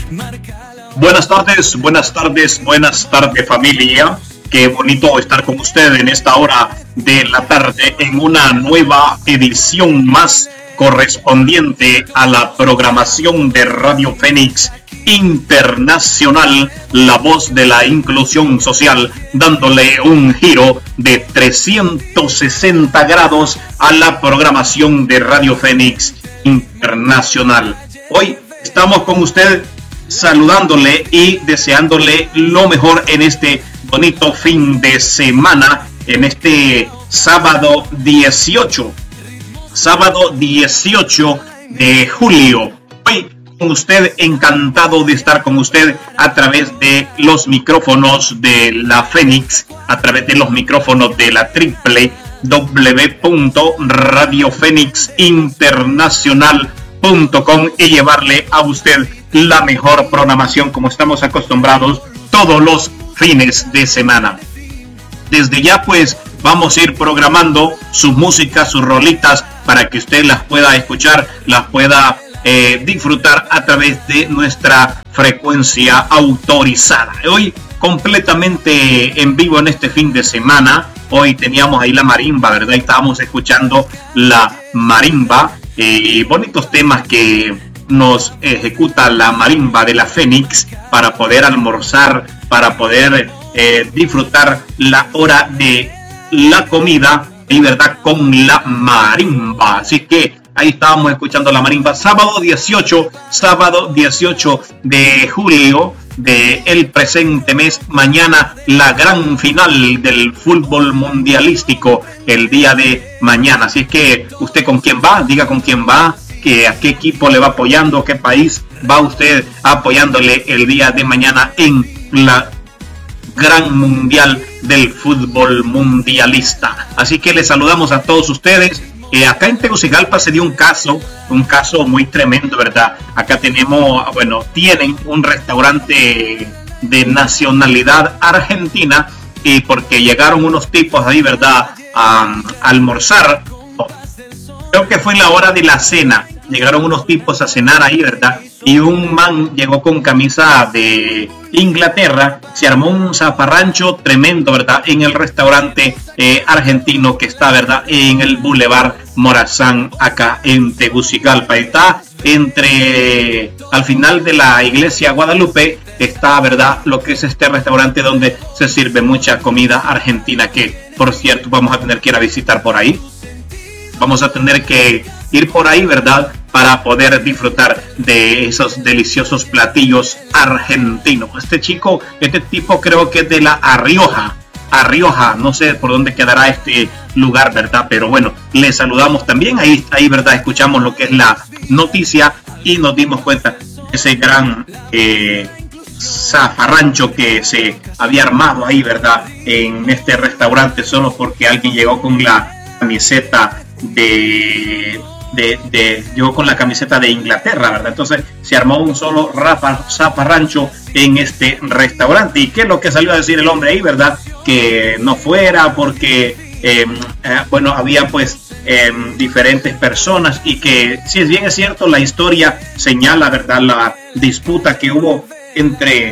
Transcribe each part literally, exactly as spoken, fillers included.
Buenas tardes, buenas tardes, buenas tardes familia. Qué bonito estar con usted en esta hora de la tarde en una nueva edición más correspondiente a la programación de Radio Fénix Internacional, la voz de la inclusión social, dándole un giro de trescientos sesenta grados a la programación de Radio Fénix Internacional. Hoy estamos con usted saludándole y deseándole lo mejor en este bonito fin de semana, en este sábado dieciocho, sábado dieciocho de julio. Hoy con usted, encantado de estar con usted a través de los micrófonos de la Fénix, a través de los micrófonos de la doble u doble u doble u punto radio fénix internacional punto com y llevarle a usted la mejor programación como estamos acostumbrados todos los fines de semana. Desde ya pues vamos a ir programando sus músicas, sus rolitas para que usted las pueda escuchar, las pueda eh, disfrutar a través de nuestra frecuencia autorizada. Hoy completamente en vivo en este fin de semana. Hoy teníamos ahí la marimba, ¿verdad? Y estábamos escuchando la marimba, eh, bonitos temas que nos ejecuta la marimba de la Fénix para poder almorzar, para poder eh, disfrutar la hora de la comida y verdad con la marimba. Así que ahí estábamos escuchando la marimba. Sábado dieciocho, sábado dieciocho de julio de el presente mes. Mañana la gran final del fútbol mundialístico el día de mañana. Así es que usted con quién va, diga con quién va, que a qué equipo le va apoyando, qué país va usted apoyándole el día de mañana en la gran mundial del fútbol mundialista. Así que les saludamos a todos ustedes. Eh, acá en Tegucigalpa se dio un caso, un caso muy tremendo, ¿verdad? Acá tenemos, bueno, tienen un restaurante de nacionalidad argentina y porque llegaron unos tipos ahí, ¿verdad? A, a almorzar. Creo que fue en la hora de la cena. Llegaron unos tipos a cenar ahí, ¿verdad? Y un man llegó con camisa de Inglaterra. Se armó un zafarrancho tremendo, ¿verdad? En el restaurante eh, argentino que está, ¿verdad? En el Boulevard Morazán, acá en Tegucigalpa. Está entre, al final de la iglesia Guadalupe, está, ¿verdad? Lo que es este restaurante donde se sirve mucha comida argentina que, por cierto, vamos a tener que ir a visitar por ahí. Vamos a tener que ir por ahí, ¿verdad? Para poder disfrutar de esos deliciosos platillos argentinos. Este chico, este tipo creo que es de la Arrioja. Arrioja, no sé por dónde quedará este lugar, ¿verdad? Pero bueno, le saludamos también. Ahí, ahí, ¿verdad? Escuchamos lo que es la noticia y nos dimos cuenta de ese gran eh, zafarrancho que se había armado ahí, ¿verdad? En este restaurante solo porque alguien llegó con la camiseta de, de, de llegó con la camiseta de Inglaterra, ¿verdad? Entonces se armó un solo zafarrancho en este restaurante. ¿Y qué es lo que salió a decir el hombre ahí, verdad? Que no fuera porque eh, eh, bueno, había pues eh, diferentes personas y que si es bien es cierto, la historia señala, ¿verdad? La disputa que hubo entre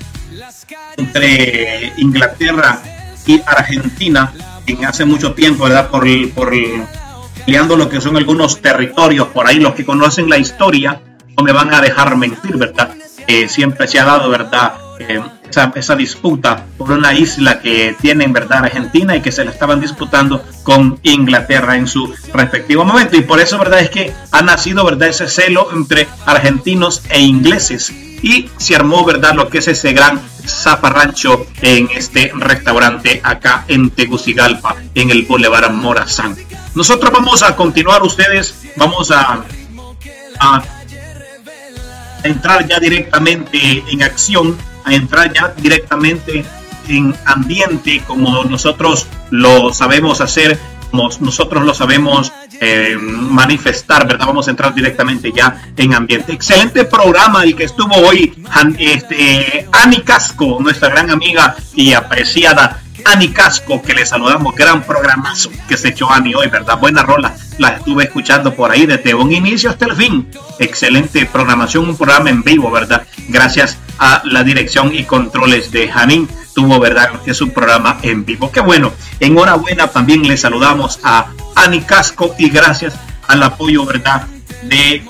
entre Inglaterra y Argentina en hace mucho tiempo, ¿verdad? Por, por peleando lo que son algunos territorios por ahí. Los que conocen la historia no me van a dejar mentir, ¿verdad? Eh, siempre se ha dado, ¿verdad? Eh, esa, esa disputa por una isla que tienen, ¿verdad? Argentina y que se la estaban disputando con Inglaterra en su respectivo momento. Y por eso, ¿verdad? Es que ha nacido, ¿verdad? Ese celo entre argentinos e ingleses. Y se armó, ¿verdad? Lo que es ese gran zafarrancho en este restaurante acá en Tegucigalpa, en el Boulevard Morazán. Nosotros vamos a continuar, ustedes, vamos a, a entrar ya directamente en acción, a entrar ya directamente en ambiente como nosotros lo sabemos hacer, como nosotros lo sabemos eh, manifestar, ¿verdad? Vamos a entrar directamente ya en ambiente. Excelente programa el que estuvo hoy, este, Ani Casco, nuestra gran amiga y apreciada Ani Casco, que le saludamos, gran programazo que se echó Ani hoy, ¿verdad? Buena rola, la estuve escuchando por ahí desde un inicio hasta el fin. Excelente programación, un programa en vivo, ¿verdad? gracias a la dirección y controles de Janine, tuvo, ¿verdad?, que es un programa en vivo. Qué bueno. Enhorabuena, también le saludamos a Ani Casco y gracias al apoyo, ¿verdad?, de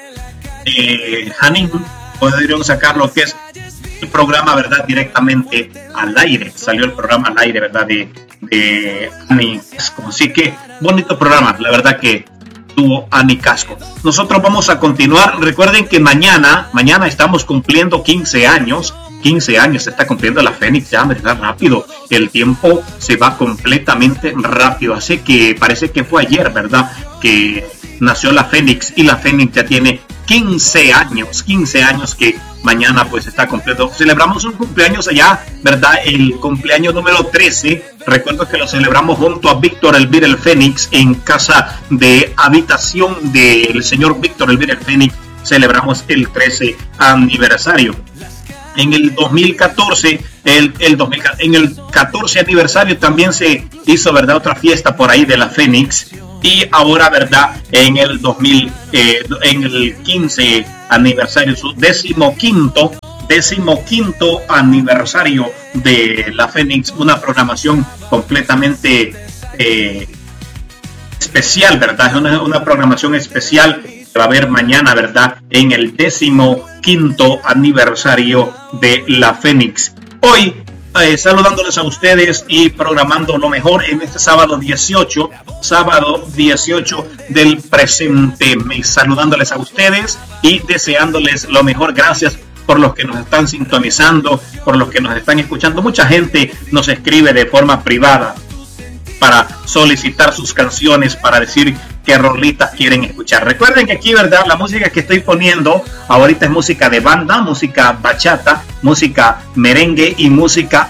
eh, Janine, podríamos sacar lo que es el programa, ¿verdad?, directamente al aire. Salió el programa al aire, ¿verdad?, de, de Ani Casco. Así que bonito programa, la verdad que tuvo Ani Casco. Nosotros vamos a continuar. Recuerden que mañana, mañana estamos cumpliendo quince años. quince años se está cumpliendo la Fénix, ya, ¿verdad? Rápido. El tiempo se va completamente rápido. Así que parece que fue ayer, ¿verdad?, que nació la Fénix, y la Fénix ya tiene quince años, quince años que mañana pues está completo. Celebramos un cumpleaños allá, ¿verdad? El cumpleaños número trece. Recuerdo que lo celebramos junto a Víctor Elvir el Fénix en casa de habitación del señor Víctor Elvir el Fénix. Celebramos el trece aniversario. En el dos mil catorce, el, el dos mil, en el catorce aniversario también se hizo, ¿verdad?, otra fiesta por ahí de la Fénix. Y ahora, ¿verdad?, en el dos mil, eh, en el quince aniversario, su decimoquinto, decimoquinto aniversario de la Fénix, una programación completamente eh, especial, ¿verdad? Es una, una programación especial que va a haber mañana, ¿verdad?, en el decimoquinto aniversario de la Fénix. Hoy, Eh, saludándoles a ustedes y programando lo mejor en este sábado dieciocho, sábado dieciocho del presente mes, saludándoles a ustedes y deseándoles lo mejor. Gracias por los que nos están sintonizando, por los que nos están escuchando. Mucha gente nos escribe de forma privada para solicitar sus canciones, para decir qué rolitas quieren escuchar. Recuerden que aquí, ¿verdad?, la música que estoy poniendo ahorita es música de banda, música bachata, música merengue y música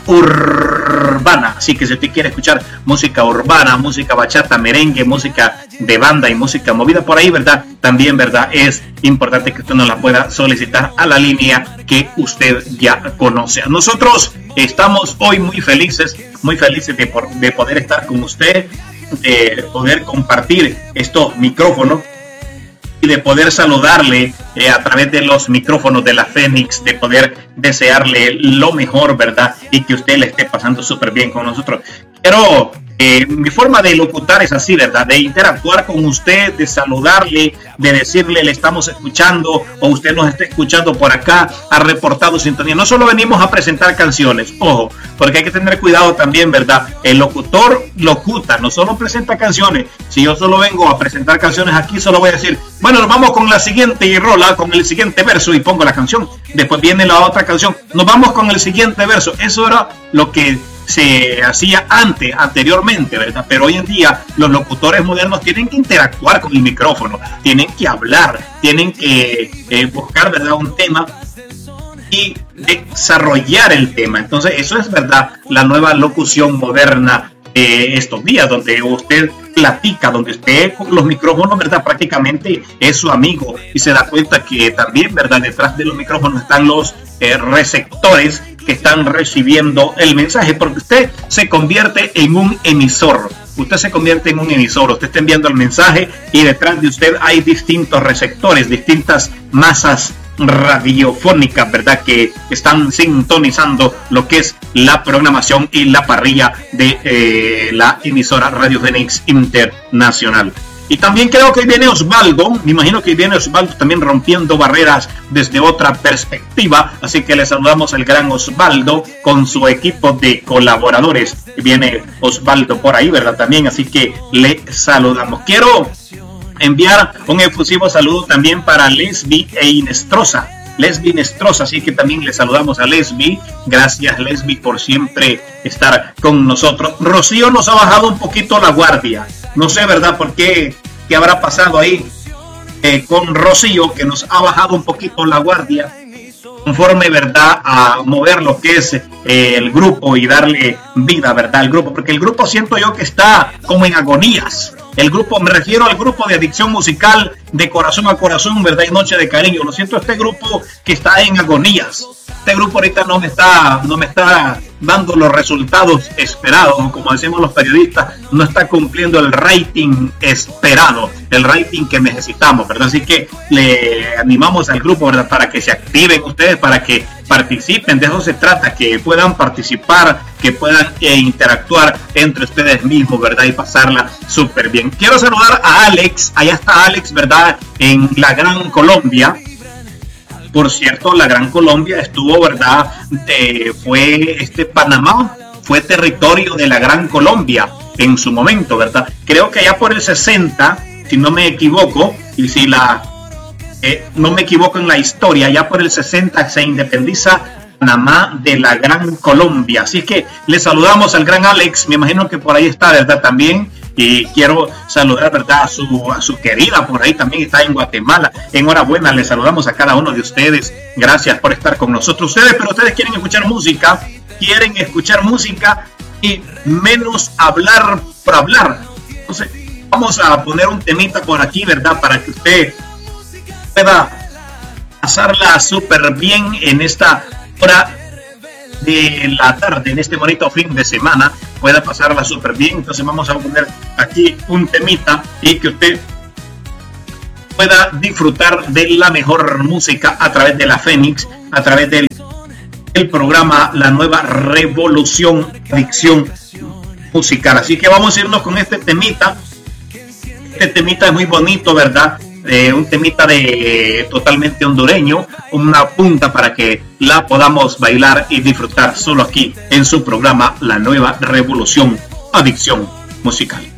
urbana. Así que si usted quiere escuchar música urbana, música bachata, merengue, música de banda y música movida por ahí, ¿verdad?, también, ¿verdad?, es importante que usted nos la pueda solicitar a la línea que usted ya conoce. Nosotros estamos hoy muy felices, muy felices de, por, de poder estar con usted, de poder compartir estos micrófonos y de poder saludarle eh, a través de los micrófonos de la Fénix, de poder desearle lo mejor, ¿verdad?, y que usted le esté pasando súper bien con nosotros. Pero eh, mi forma de locutar es así, ¿verdad?, de interactuar con usted, de saludarle, de decirle le estamos escuchando, o usted nos está escuchando por acá, ha reportado sintonía. No solo venimos a presentar canciones, ojo, porque hay que tener cuidado también, ¿verdad? El locutor locuta, no solo presenta canciones. Si yo solo vengo a presentar canciones aquí, solo voy a decir, bueno, nos vamos con la siguiente rola, con el siguiente verso, y pongo la canción. Después viene la otra canción, nos vamos con el siguiente verso. Eso era lo que se hacía antes, anteriormente, ¿verdad? Pero hoy en día los locutores modernos tienen que interactuar con el micrófono, tienen que hablar, tienen que eh, buscar, ¿verdad?, un tema y desarrollar el tema. Entonces eso es, ¿verdad?, la nueva locución moderna de estos días, donde usted platica, donde usted con los micrófonos, ¿verdad?, prácticamente es su amigo y se da cuenta que también, ¿verdad?, detrás de los micrófonos están los eh, receptores que están recibiendo el mensaje, porque usted se convierte en un emisor. Usted se convierte en un emisor, usted está enviando el mensaje y detrás de usted hay distintos receptores, distintas masas radiofónicas, ¿verdad?, que están sintonizando lo que es la programación y la parrilla de eh, la emisora Radio Fénix Internacional. Y también creo que hoy viene Osvaldo, me imagino que viene Osvaldo también rompiendo barreras desde otra perspectiva, así que le saludamos al gran Osvaldo con su equipo de colaboradores. Viene Osvaldo por ahí, ¿verdad?, también, así que le saludamos. Quiero enviar un efusivo saludo también para Lesbi e Inestrosa. Lesbi Inestrosa, así que también le saludamos a Lesbi. Gracias, Lesbi, por siempre estar con nosotros. Rocío nos ha bajado un poquito la guardia. No sé, ¿verdad?, por qué, qué habrá pasado ahí eh, con Rocío, que nos ha bajado un poquito la guardia, conforme, ¿verdad?, a mover lo que es eh, el grupo y darle vida, ¿verdad?, al grupo, porque el grupo siento yo que está como en agonías. El grupo, me refiero al grupo de adicción musical de Corazón a Corazón, ¿verdad?, y Noche de Cariño. Lo siento, este grupo que está en agonías. este grupo ahorita no me está, no me está dando los resultados esperados, como decimos los periodistas, no está cumpliendo el rating esperado, el rating que necesitamos, ¿verdad? Así que le animamos al grupo, ¿verdad?, para que se activen ustedes, para que participen, de eso se trata, que puedan participar, que puedan eh, interactuar entre ustedes mismos, ¿verdad? Y pasarla súper bien. Quiero saludar a Alex, allá está Alex, ¿verdad?, en la Gran Colombia. Por cierto, la Gran Colombia estuvo, ¿verdad? Eh, fue este Panamá, fue territorio de la Gran Colombia en su momento, ¿verdad? Creo que allá por el sesenta, si no me equivoco, y si la eh, no me equivoco en la historia, ya por el sesenta se independiza Panamá de la Gran Colombia. Así que le saludamos al gran Alex, me imagino que por ahí está, ¿verdad? También. Y quiero saludar, ¿verdad?, a su, a su querida, por ahí también está en Guatemala. Enhorabuena, les saludamos a cada uno de ustedes. Gracias por estar con nosotros. Ustedes, pero ustedes quieren escuchar música, quieren escuchar música y menos hablar por hablar. Entonces, vamos a poner un temita por aquí, ¿verdad?, para que usted pueda pasarla súper bien en esta hora de la tarde, en este bonito fin de semana, pueda pasarla súper bien. Entonces vamos a poner aquí un temita y que usted pueda disfrutar de la mejor música a través de la Fénix, a través del el programa La Nueva Revolución Adicción Musical. Así que vamos a irnos con este temita. Este temita es muy bonito, ¿verdad? Eh, un temita de totalmente hondureño, una punta para que la podamos bailar y disfrutar solo aquí en su programa La Nueva Revolución Adicción Musical.